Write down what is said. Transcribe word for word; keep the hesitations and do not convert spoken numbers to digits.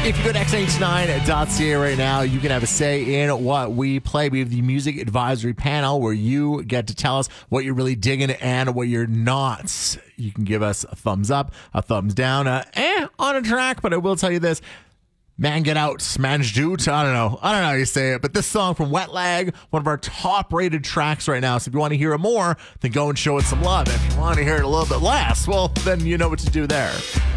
If you go to x h nine dot c a right now, you can have a say in what we play. We have the music advisory panel where you get to tell us what you're really digging and what you're not. You can give us a thumbs up, a thumbs down, a eh on a track, but I will tell you this. Man Get Out, Smanj Doot. I don't know. I don't know how you say it, but this song from Wet Lag, one of our top rated tracks right now. So if you want to hear it more, then go and show it some love. If you want to hear it a little bit less, well, then you know what to do there.